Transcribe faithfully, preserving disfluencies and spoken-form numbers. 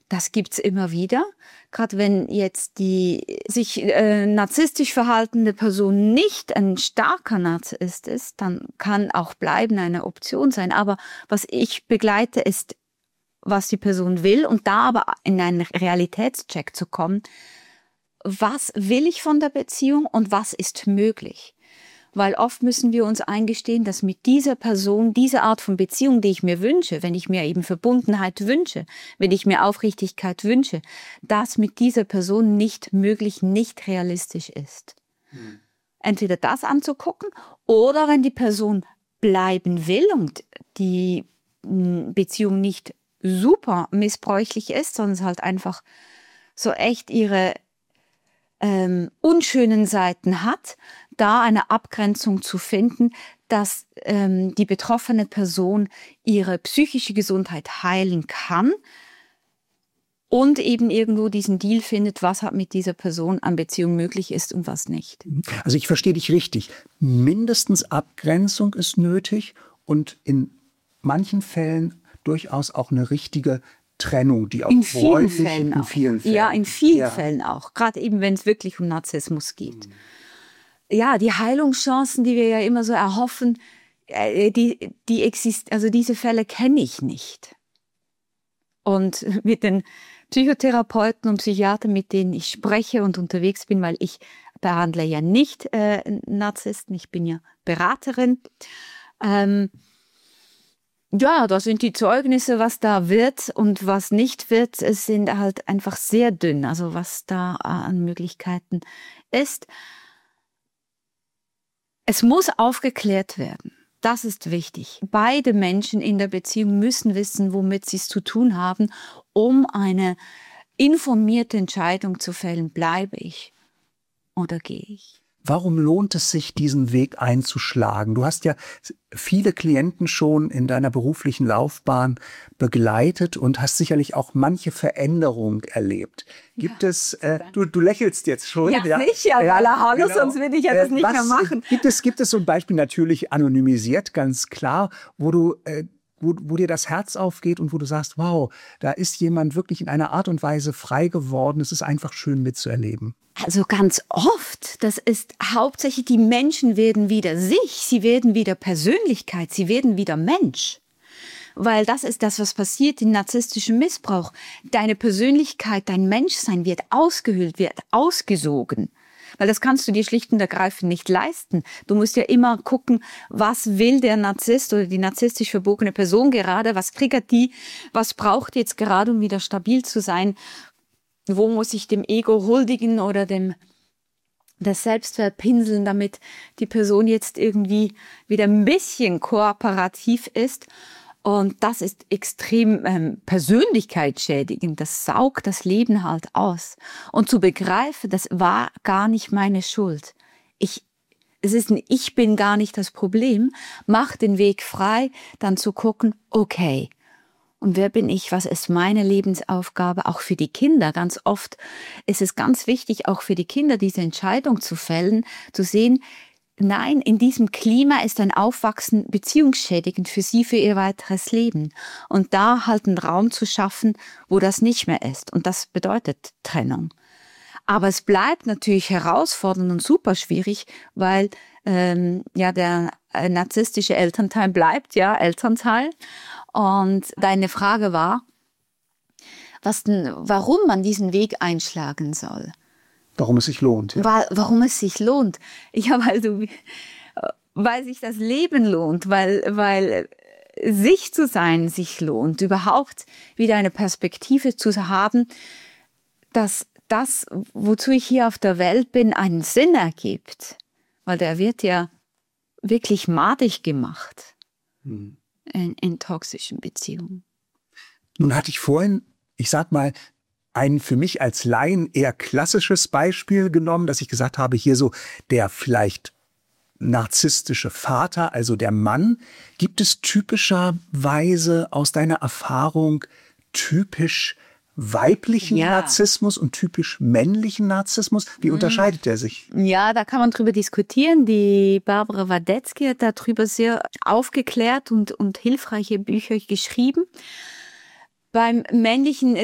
Das gibt's immer wieder. Gerade wenn jetzt die sich äh, narzisstisch verhaltende Person nicht ein starker Narzisst ist, dann kann auch Bleiben eine Option sein. Aber was ich begleite, ist, was die Person will und da aber in einen Realitätscheck zu kommen. Was will ich von der Beziehung und was ist möglich? Weil oft müssen wir uns eingestehen, dass mit dieser Person, diese Art von Beziehung, die ich mir wünsche, wenn ich mir eben Verbundenheit wünsche, wenn ich mir Aufrichtigkeit wünsche, das mit dieser Person nicht möglich, nicht realistisch ist. Mhm. Entweder das anzugucken oder wenn die Person bleiben will und die Beziehung nicht super missbräuchlich ist, sondern es halt einfach so echt ihre ähm, unschönen Seiten hat, da eine Abgrenzung zu finden, dass ähm, die betroffene Person ihre psychische Gesundheit heilen kann und eben irgendwo diesen Deal findet, was halt mit dieser Person an Beziehung möglich ist und was nicht. Also ich verstehe dich richtig. Mindestens Abgrenzung ist nötig und in manchen Fällen durchaus auch eine richtige Trennung, die auch in vielen Fällen in auch. vielen Fällen. Ja, in vielen ja. Fällen auch. Gerade eben, wenn es wirklich um Narzissmus geht. Mhm. Ja, die Heilungschancen, die wir ja immer so erhoffen, die, die exist- also diese Fälle kenne ich nicht. Und mit den Psychotherapeuten und Psychiatern, mit denen ich spreche und unterwegs bin, weil ich behandle ja nicht äh, Narzissten, ich bin ja Beraterin, ähm, ja, da sind die Zeugnisse, was da wird und was nicht wird, es sind halt einfach sehr dünn, also was da an Möglichkeiten ist. Es muss aufgeklärt werden. Das ist wichtig. Beide Menschen in der Beziehung müssen wissen, womit sie es zu tun haben, um eine informierte Entscheidung zu fällen. Bleibe ich oder gehe ich? Warum lohnt es sich, diesen Weg einzuschlagen? Du hast ja viele Klienten schon in deiner beruflichen Laufbahn begleitet und hast sicherlich auch manche Veränderung erlebt. Gibt ja, es, äh, du, du lächelst jetzt schon. Ja, ja. sicher, ja, hallo, genau. Sonst würde ich ja das nicht Was, mehr machen. Gibt es, gibt es so ein Beispiel, natürlich anonymisiert, ganz klar, wo du... Äh, Wo, wo dir das Herz aufgeht und wo du sagst, wow, da ist jemand wirklich in einer Art und Weise frei geworden. Es ist einfach schön mitzuerleben. Also ganz oft, das ist hauptsächlich, die Menschen werden wieder sich, sie werden wieder Persönlichkeit, sie werden wieder Mensch. Weil das ist das, was passiert in narzisstischem Missbrauch. Deine Persönlichkeit, dein Menschsein wird ausgehöhlt, wird ausgesogen. Weil das kannst du dir schlicht und ergreifend nicht leisten. Du musst ja immer gucken, was will der Narzisst oder die narzisstisch verbogene Person gerade, was triggert die, was braucht jetzt gerade, um wieder stabil zu sein, wo muss ich dem Ego huldigen oder dem das Selbstwert pinseln, damit die Person jetzt irgendwie wieder ein bisschen kooperativ ist. Und das ist extrem ähm, persönlichkeitsschädigend. Das saugt das Leben halt aus. Und zu begreifen, das war gar nicht meine Schuld. Ich, es ist ein Ich bin gar nicht das Problem. Macht den Weg frei, dann zu gucken, okay. Und wer bin ich? Was ist meine Lebensaufgabe? Auch für die Kinder. Ganz oft ist es ganz wichtig, auch für die Kinder diese Entscheidung zu fällen, zu sehen, nein, in diesem Klima ist ein Aufwachsen beziehungsschädigend für sie, für ihr weiteres Leben. Und da halt einen Raum zu schaffen, wo das nicht mehr ist. Und das bedeutet Trennung. Aber es bleibt natürlich herausfordernd und super schwierig, weil ähm, ja der äh, narzisstische Elternteil bleibt ja Elternteil. Und deine Frage war, was denn, warum man diesen Weg einschlagen soll. Warum es sich lohnt. Ja. Warum es sich lohnt. Ja, weil du, weil sich das Leben lohnt, weil, weil sich zu sein sich lohnt, überhaupt wieder eine Perspektive zu haben, dass das, wozu ich hier auf der Welt bin, einen Sinn ergibt. Weil der wird ja wirklich madig gemacht hm. in, in toxischen Beziehungen. Nun hatte ich vorhin, ich sag mal, ein für mich als Laien eher klassisches Beispiel genommen, dass ich gesagt habe, hier so der vielleicht narzisstische Vater, also der Mann. Gibt es typischerweise aus deiner Erfahrung typisch weiblichen ja. Narzissmus und typisch männlichen Narzissmus? Wie mhm. unterscheidet der sich? Ja, da kann man drüber diskutieren. Die Barbara Wadetzky hat darüber sehr aufgeklärt und, und hilfreiche Bücher geschrieben. Beim männlichen